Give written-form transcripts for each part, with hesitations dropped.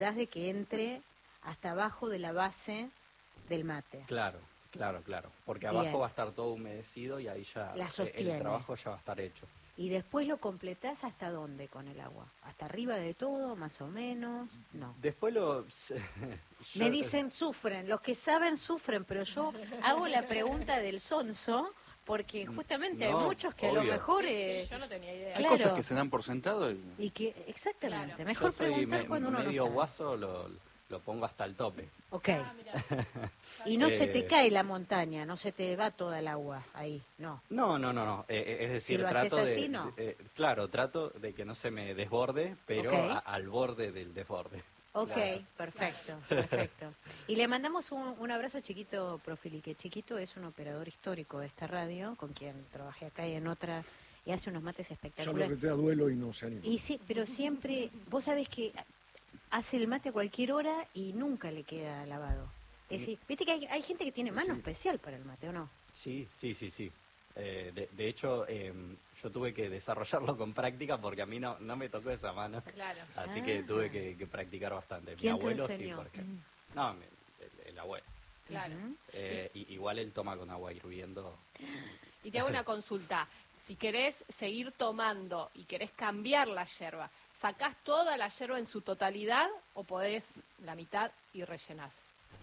de que entre hasta abajo de la base del mate. Claro, porque Bien. abajo va a estar todo humedecido y ahí ya La sostiene. el trabajo ya va a estar hecho. ¿Y después lo completás hasta dónde con el agua? ¿Hasta arriba de todo, más o menos? No. Después Me dicen sufren, los que saben sufren, pero yo hago la pregunta del sonso porque justamente hay muchos que obvio. a lo mejor... yo no tenía idea. Hay cosas que se dan por sentado y que exactamente, Claro. mejor Yo soy preguntar cuando uno medio no sabe. guaso, lo pongo hasta el tope. Ok. Mirá. Y no se te cae la montaña, no se te va toda el agua ahí, no. No. Es decir, Si lo trato haces así, no. claro, trato de que no se me desborde, pero Ok. al borde del desborde. Ok, Claro. perfecto. Y le mandamos un abrazo chiquito, Profili, que chiquito es un operador histórico de esta radio, con quien trabajé acá y en otra, y hace unos mates Yo lo espectaculares. reté a duelo y no se anima. Y sí, pero siempre, vos sabés que hace el mate a cualquier hora y nunca le queda lavado. Es decir, viste que hay gente que tiene mano especial para el mate, ¿o no? Sí. De hecho, yo tuve que desarrollarlo con práctica porque a mí no me tocó esa mano. Claro. Así que tuve que practicar bastante. Mi ¿Quién te abuelo sí, enseñó? por ejemplo. No, el abuelo. Claro. Igual él toma con agua hirviendo. Y te hago una consulta. Si querés seguir tomando y querés cambiar la yerba, ¿sacás toda la yerba en su totalidad o podés la mitad y rellenás?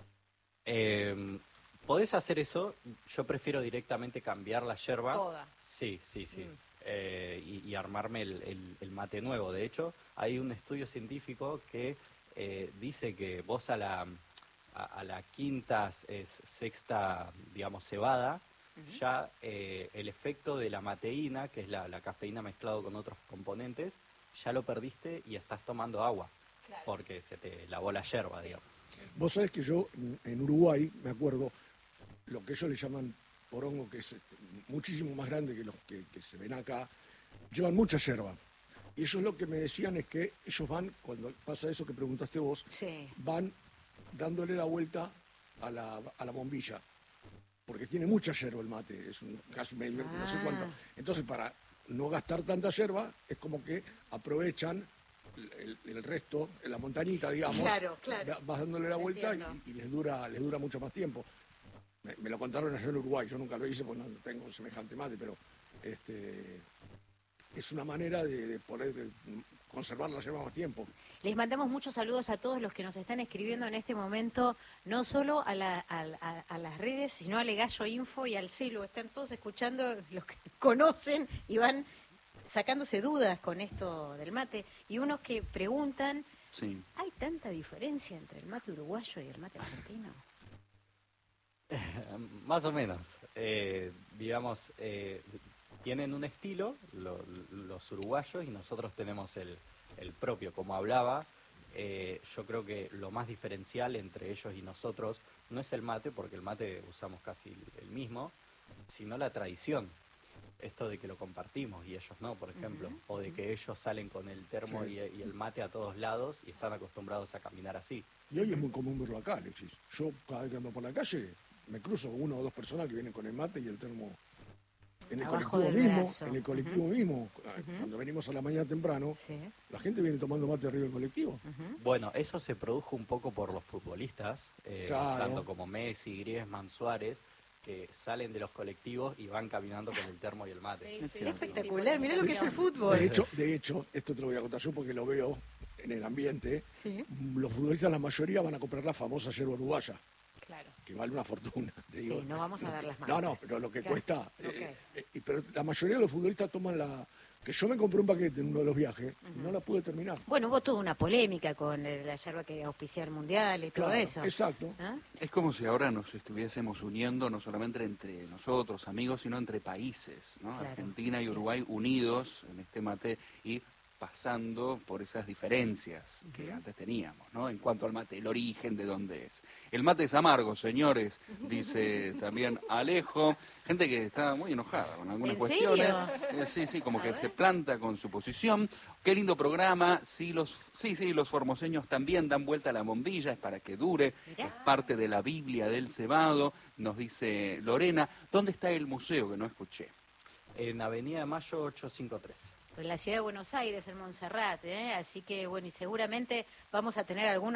¿Podés hacer eso? Yo prefiero directamente cambiar la yerba. Toda. Sí. Y armarme el mate nuevo. De hecho, hay un estudio científico que dice que vos a la quinta, sexta, digamos, cebada, ya el efecto de la mateína, que es la cafeína mezclado con otros componentes, ya lo perdiste y estás tomando agua, Claro. porque se te lavó la yerba, digamos. Vos sabés que yo en Uruguay, me acuerdo, lo que ellos le llaman porongo, que es muchísimo más grande que los que se ven acá, llevan mucha yerba. Y ellos lo que me decían es que ellos van, cuando pasa eso que preguntaste vos, Sí. van dándole la vuelta a la bombilla. Porque tiene mucha yerba el mate, es casi medio, no sé cuánto. Entonces, para no gastar tanta yerba, es como que aprovechan el resto, la montañita, digamos. Claro. Vas dándole la vuelta Entiendo. y les dura mucho más tiempo. Me lo contaron allá en Uruguay, yo nunca lo hice porque no tengo semejante mate, pero es una manera de poder conservar la yerba más tiempo. Les mandamos muchos saludos a todos los que nos están escribiendo en este momento, no solo a las redes, sino a Legallo Info y al celu. Están todos escuchando, los que conocen y van sacándose dudas con esto del mate. Y unos que preguntan, Sí. ¿hay tanta diferencia entre el mate uruguayo y el mate argentino? Más o menos. Digamos, tienen un estilo, los uruguayos, y nosotros tenemos el propio. Como hablaba, yo creo que lo más diferencial entre ellos y nosotros no es el mate, porque el mate usamos casi el mismo, sino la tradición. Esto de que lo compartimos y ellos no, por ejemplo. O de que ellos salen con el termo Sí. y el mate a todos lados y están acostumbrados a caminar así. Y hoy es muy común verlo acá, Alexis. Yo cada vez que ando por la calle me cruzo con 1 o 2 personas que vienen con el mate y el termo en el Abajo colectivo del mismo. brazo. En el colectivo mismo, cuando venimos a la mañana temprano, Sí. la gente viene tomando mate arriba del colectivo. Bueno, eso se produjo un poco por los futbolistas, Claro. tanto como Messi, Griezmann, Suárez, que salen de los colectivos y van caminando con el termo y el mate. Sí, Espectacular, mirá lo que es el fútbol. De hecho, esto te lo voy a contar yo porque lo veo en el ambiente. Sí. Los futbolistas, la mayoría, van a comprar la famosa yerba uruguaya, Claro. que vale una fortuna, te digo. Sí, no vamos a dar las manos. No, pero lo que Claro. cuesta. Ok. Pero la mayoría de los futbolistas toman la. Que yo me compré un paquete en uno de los viajes y no la pude terminar. Bueno, hubo toda una polémica con la yerba que auspicia el Mundial y todo Claro, eso. exacto. ¿Ah? Es como si ahora nos estuviésemos uniendo no solamente entre nosotros, amigos, sino entre países, ¿no? Claro. Argentina y Uruguay unidos en este mate y pasando por esas diferencias que antes teníamos, ¿no? En cuanto al mate, el origen de dónde es. El mate es amargo, señores, dice también Alejo. Gente que está muy enojada con algunas ¿En cuestiones. serio? Sí, como que se planta con su posición. Qué lindo programa. Sí, los formoseños también dan vuelta a la bombilla, es para que dure. Mirá. Es parte de la Biblia del cebado, nos dice Lorena. ¿Dónde está el museo que no escuché? En Avenida de Mayo 853. en la ciudad de Buenos Aires, en Montserrat, así que bueno, y seguramente vamos a tener algunos